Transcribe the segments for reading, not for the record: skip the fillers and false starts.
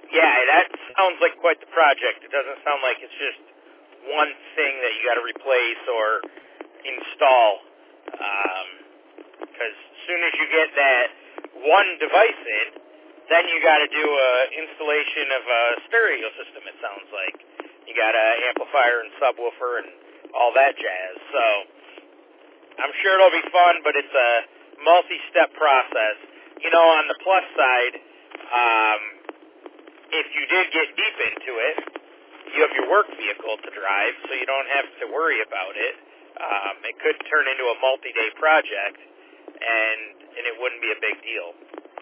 Yeah, that sounds like quite the project. It doesn't sound like it's just one thing that you got to replace or install. Because as soon as you get that one device in, then you got to do a installation of a stereo system. It sounds like you got a amplifier and subwoofer and all that jazz. So I'm sure it'll be fun, but it's a multi-step process. You know, on the plus side, if you did get deep into it, you have your work vehicle to drive, so you don't have to worry about it. It could turn into a multi-day project, and it wouldn't be a big deal.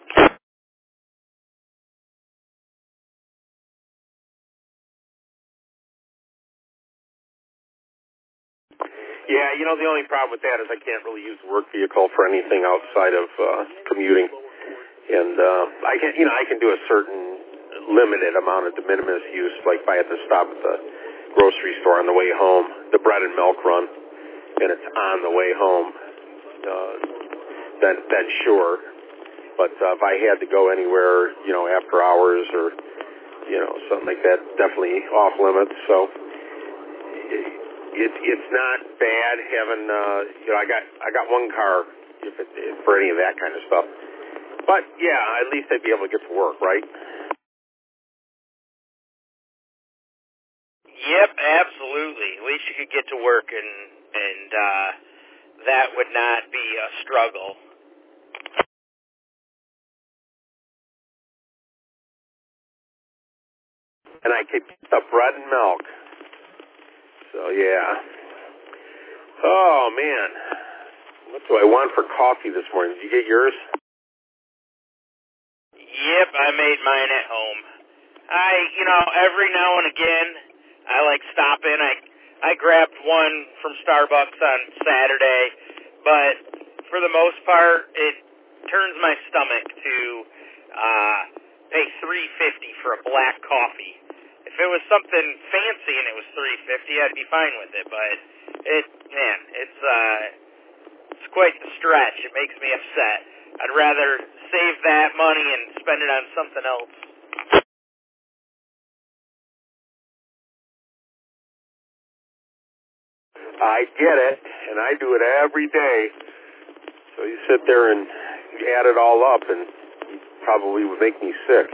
Yeah, you know, the only problem with that is I can't really use the work vehicle for anything outside of commuting. And I can do a certain limited amount of de minimis use, like if I had to stop at the grocery store on the way home, the bread and milk run, and it's on the way home, then sure. But if I had to go anywhere, you know, after hours or, you know, something like that, definitely off limits. So it's not bad having, you know, I got one car for any of that kind of stuff. But yeah, at least I'd be able to get to work, right? Yep, absolutely. At least you could get to work, and that would not be a struggle. And I could get the bread and milk. So yeah. Oh man, what do I want for coffee this morning? Did you get yours? Yep, I made mine at home. Every now and again, I like stop in. I grabbed one from Starbucks on Saturday, but for the most part, it turns my stomach to pay $3.50 for a black coffee. If it was something fancy and it was $3.50, I'd be fine with it. But it's quite the stretch. It makes me upset. I'd rather save that money and spend it on something else. I get it, and I do it every day. So you sit there and add it all up, and it probably would make me sick.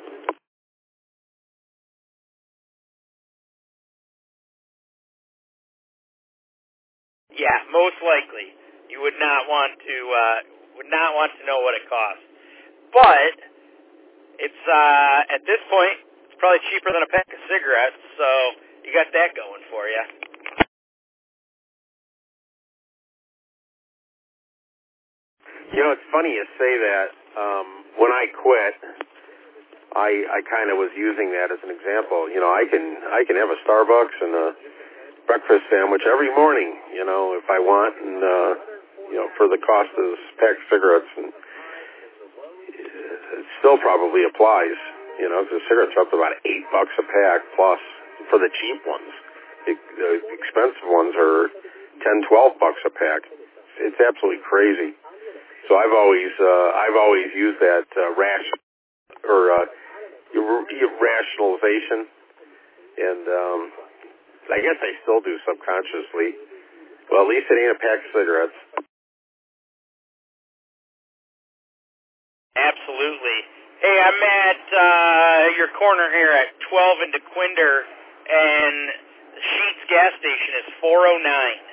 Yeah, most likely. You would not want to know what it costs. But it's at this point, it's probably cheaper than a pack of cigarettes, so you got that going for you. You know, it's funny you say that. When I quit, I kind of was using that as an example. You know, I can have a Starbucks and a breakfast sandwich every morning, you know, if I want, and you know, for the cost of this pack of cigarettes, and it still probably applies, you know, because cigarettes are up to about $8 a pack plus for the cheap ones. The expensive ones are $10-12 a pack. It's absolutely crazy. So I've always used that rationalization, and I guess I still do subconsciously. Well, at least it ain't a pack of cigarettes. Absolutely. Hey, I'm at your corner here at 12 and DeQuinder, and Sheetz gas station is 409.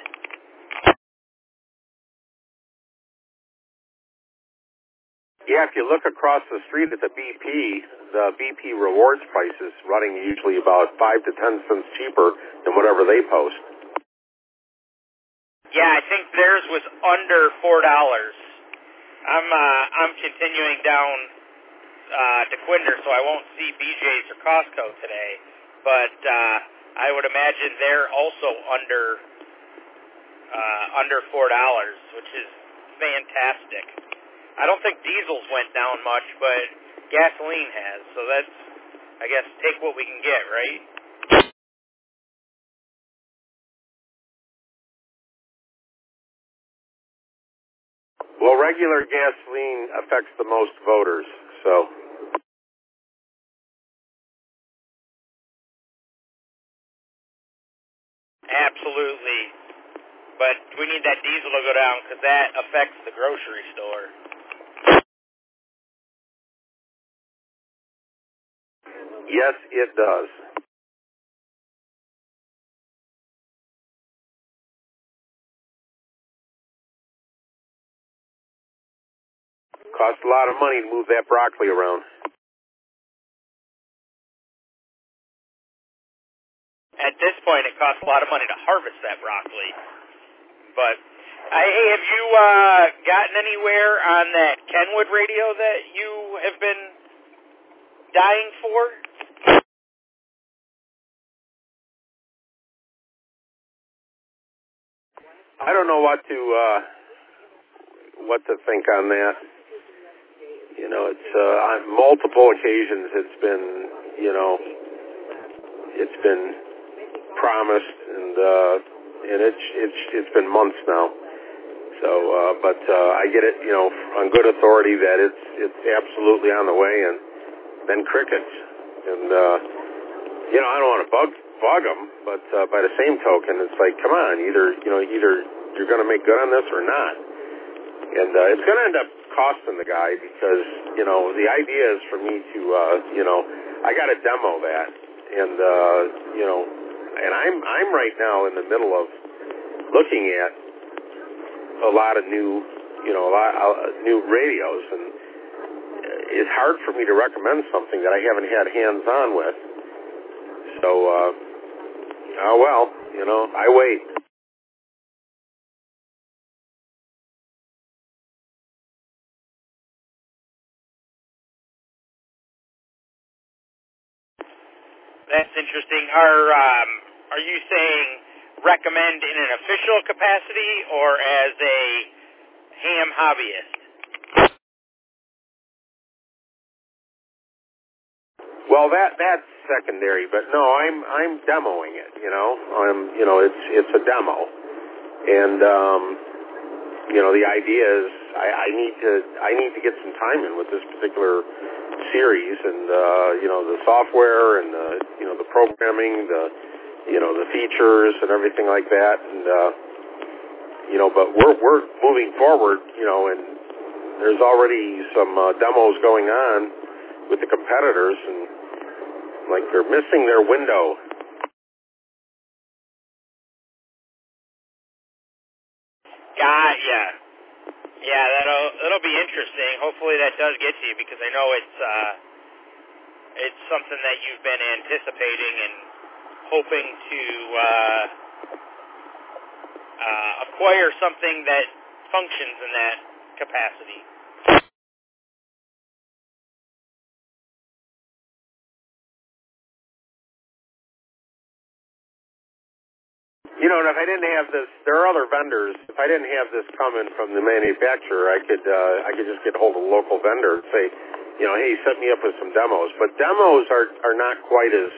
Yeah, if you look across the street at the BP rewards price is running usually about 5 to 10 cents cheaper than whatever they post. Yeah, I think theirs was under $4. I'm continuing down DeQuinder, so I won't see BJ's or Costco today. But I would imagine they're also under $4, which is fantastic. I don't think diesels went down much, but gasoline has. So that's, I guess, take what we can get, right? Well, regular gasoline affects the most voters, so absolutely. But we need that diesel to go down because that affects the grocery store. Yes, it does. Costs a lot of money to move that broccoli around. At this point, it costs a lot of money to harvest that broccoli. But, hey, have you gotten anywhere on that Kenwood radio that you have been dying for? I don't know what to think on that. You know, it's on multiple occasions it's been, you know, it's been promised, and it's been months now. So, but I get it, you know, on good authority that it's absolutely on the way, and then crickets, and you know, I don't want to bug them, but by the same token, it's like, come on, either you're going to make good on this or not, and it's going to end up costing the guy because, you know, the idea is for me to, you know, I got to demo that, and you know, and I'm right now in the middle of looking at a lot of new, you know, new radios, and it's hard for me to recommend something that I haven't had hands-on with. So, oh well, you know, I wait. That's interesting. Are you saying recommend in an official capacity or as a ham hobbyist? Well, that's secondary, but no, I'm demoing it. You know, it's a demo, and you know, the idea is I need to get some time in with this particular series, and you know, the software and you know, the programming, you know, the features and everything like that, and you know, but we're moving forward, you know, and there's already some demos going on with the competitors, and like they're missing their window. Yeah. Yeah, that'll be interesting. Hopefully that does get to you because I know it's something that you've been anticipating and hoping to acquire something that functions in that capacity. You know, and if I didn't have this, there are other vendors. If I didn't have this coming from the manufacturer, I could just get hold of a local vendor and say, you know, hey, set me up with some demos. But demos are not quite as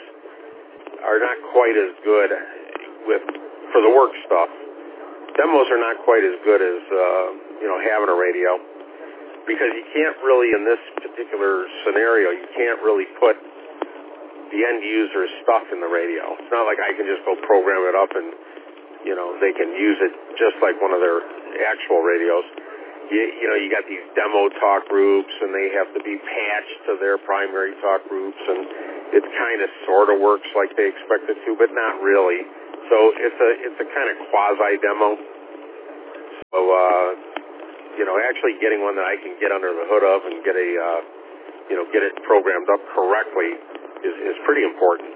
good with for the work stuff. Demos are not quite as good as you know, having a radio, because you can't really, in this particular scenario, you can't really put the end user's stuff in the radio. It's not like I can just go program it up and, you know, they can use it just like one of their actual radios. You know, you got these demo talk groups, and they have to be patched to their primary talk groups, and it kind of sort of works like they expect it to, but not really. So it's a kind of quasi demo. So you know, actually getting one that I can get under the hood of and get you know, get it programmed up correctly is pretty important.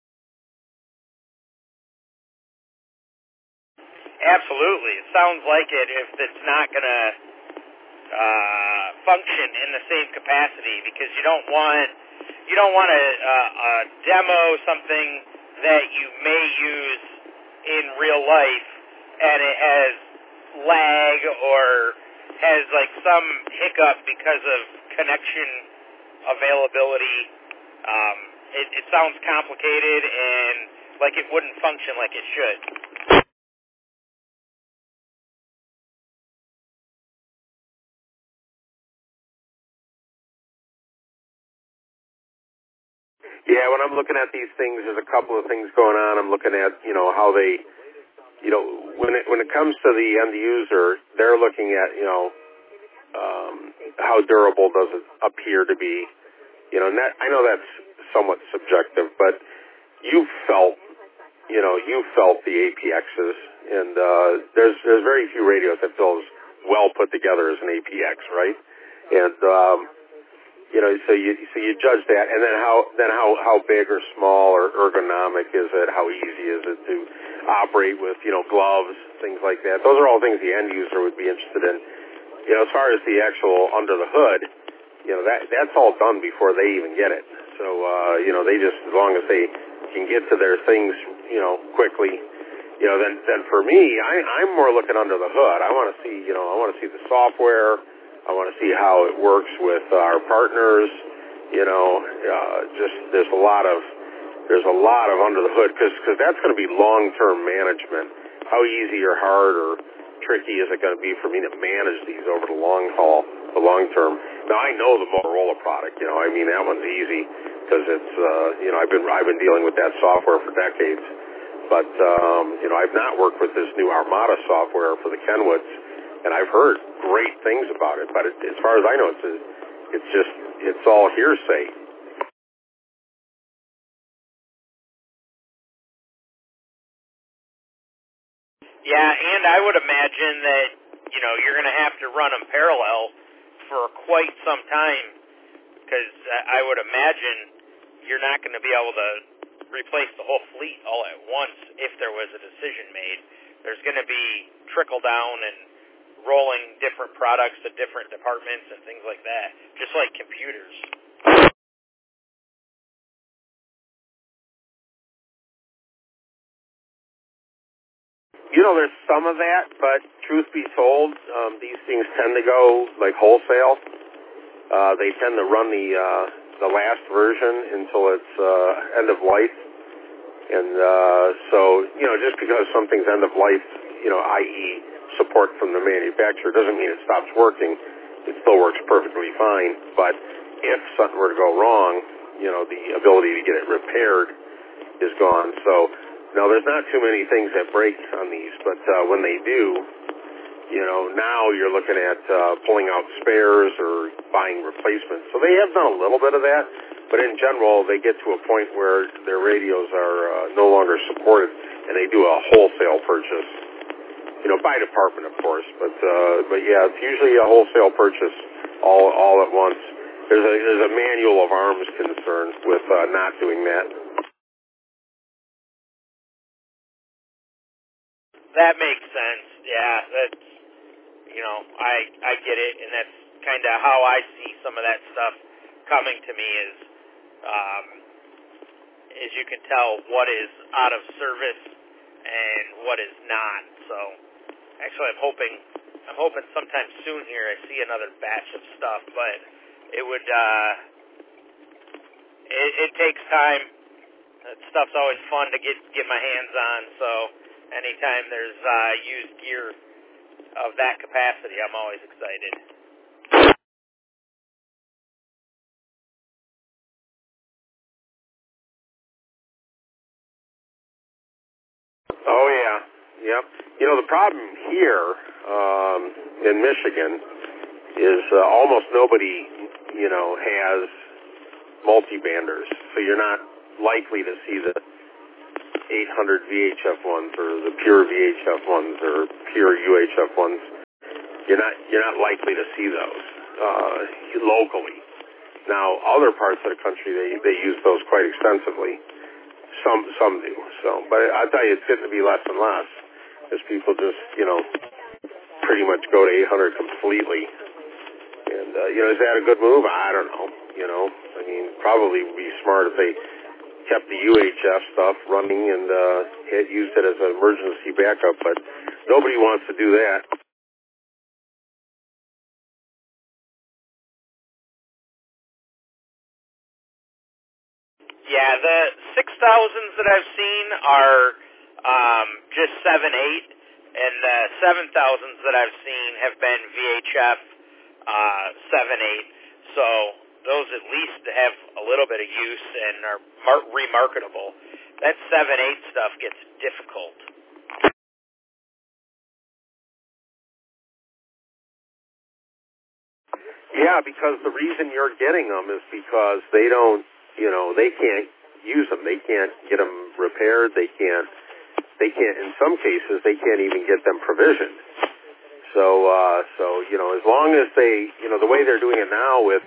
Absolutely. It sounds like it if it's not going to function in the same capacity, because you don't want to demo something that you may use in real life and it has lag or has like some hiccup because of connection availability. It sounds complicated and like it wouldn't function like it should. Yeah, when I'm looking at these things, there's a couple of things going on. I'm looking at, you know, how they when it comes to the end user, they're looking at, how durable does it appear to be, and that, I know that's somewhat subjective, but you felt the APXs, and there's very few radios that feel as well put together as an APX, right? And so you judge that, and then how big or small or ergonomic is it? How easy is it to operate with, gloves, things like that? Those are all things the end user would be interested in. As far as the actual under the hood, that's all done before they even get it. So they just, as long as they can get to their things, quickly, then for me, I'm more looking under the hood. I want to see, the software. I want to see how it works with our partners. Just there's a lot of under the hood because that's going to be long-term management. How easy or hard or tricky is it going to be for me to manage these over the long haul, the long term? Now I know the Motorola product. That one's easy because it's I've been dealing with that software for decades. But I've not worked with this new Armada software for the Kenwoods, and I've heard great things about it. But as far as I know, it's all hearsay. Yeah, and I would imagine that, you're going to have to run them parallel for quite some time, because I would imagine you're not going to be able to replace the whole fleet all at once if there was a decision made. There's going to be trickle down and rolling different products to different departments and things like that, just like computers. There's some of that, but truth be told, these things tend to go like wholesale. They tend to run the last version until it's end of life. And so, just because something's end of life, i.e. support from the manufacturer, doesn't mean it stops working. It still works perfectly fine. But if something were to go wrong, the ability to get it repaired is gone. So, now there's not too many things that break on these, but when they do, now you're looking at pulling out spares or buying replacements. So they have done a little bit of that, but in general, they get to a point where their radios are no longer supported, and they do a wholesale purchase. By department, of course, but yeah, it's usually a wholesale purchase all at once. There's a manual of arms concern with not doing that. That makes sense. Yeah, that's, I get it, and that's kind of how I see some of that stuff coming to me is, as you can tell, what is out of service and what is not. So, actually, I'm hoping sometime soon here I see another batch of stuff, but it would, it takes time. That stuff's always fun to get my hands on, so anytime there's used gear of that capacity, I'm always excited. Oh, yeah. Yep. The problem here in Michigan is almost nobody, has multi-banders, so you're not likely to see the 800 VHF ones or the pure VHF ones or pure UHF ones. You're not likely to see those locally. Now, other parts of the country they use those quite extensively. Some do. So, but I'll tell you, it's getting to be less and less as people just pretty much go to 800 completely. And is that a good move? I don't know. Probably would be smart if they kept the UHF stuff running and used it as an emergency backup, but nobody wants to do that. Yeah, the 6000s that I've seen are just 7.8, and the 7000s that I've seen have been VHF 7.8. So those at least have a little bit of use and are remarketable. That 7.8 stuff gets difficult. Yeah, because the reason you're getting them is because they don't, they can't use them. They can't get them repaired. They can't, in some cases, they can't even get them provisioned. So, as long as they, the way they're doing it now with,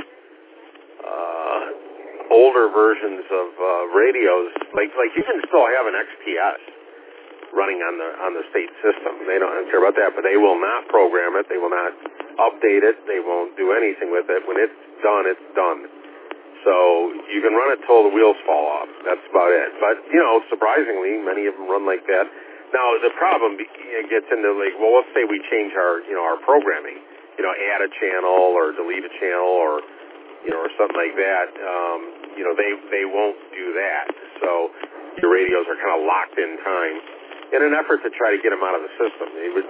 older versions of, radios, like you can still have an XPS running on the state system. They don't care about that, but they will not program it. They will not update it. They won't do anything with it. When it's done, it's done. So you can run it till the wheels fall off. That's about it. But, surprisingly, many of them run like that. Now, the problem gets into, well, let's say we change our programming, add a channel or delete a channel or something like that. They won't do that. So your radios are kind of locked in time in an effort to try to get them out of the system.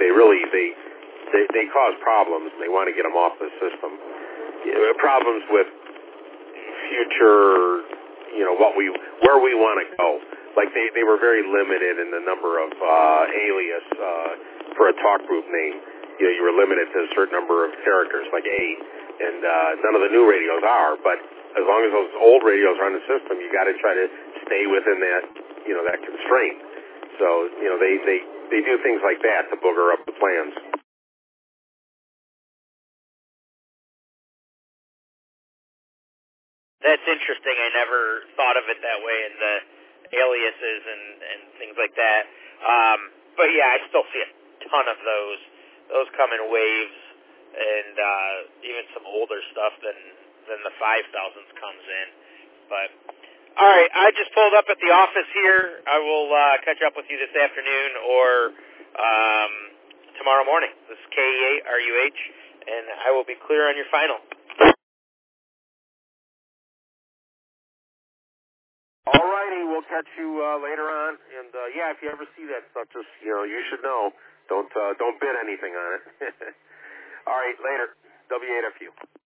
They cause problems, and they want to get them off the system. Problems with future, where we want to go. Like they were very limited in the number of alias for a talk group name. You were limited to a certain number of characters, like 8, and none of the new radios are. But as long as those old radios are on the system, you got to try to stay within that, that constraint. So, they do things like that to booger up the plans. That's interesting. I never thought of it that way, in the aliases and things like that. But yeah, I still see a ton of those. Those come in waves, and even some older stuff than the 5000s comes in. But all right, I just pulled up at the office here. I will catch up with you this afternoon or tomorrow morning. This is KE8RUH, and I will be clear on your final. All righty, we'll catch you later on. And if you ever see that stuff, just you should know. Don't bid anything on it. All right, later. W8FU.